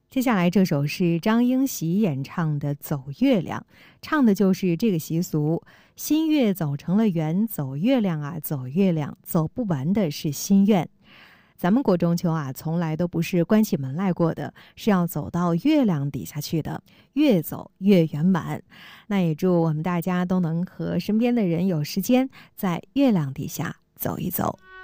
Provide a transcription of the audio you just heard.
接下来这首是张英喜演唱的《走月亮》，唱的就是这个习俗。新月走成了圆，走月亮啊，走月亮，走不完的是心愿。咱们过中秋啊，从来都不是关起门来过的，是要走到月亮底下去的，越走越圆满。那也祝我们大家都能和身边的人有时间在月亮底下走一走。